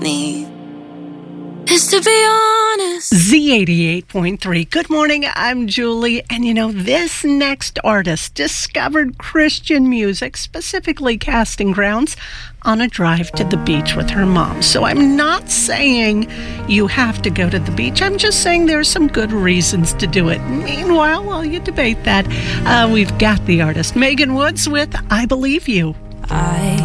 need is to be honest. Z88.3. Good morning, I'm Julie. And this next artist discovered Christian music, specifically Casting Crowns, on a drive to the beach with her mom. So I'm not saying you have to go to the beach. I'm just saying there are some good reasons to do it. Meanwhile, while you debate that, we've got the artist Megan Woods with I Believe You.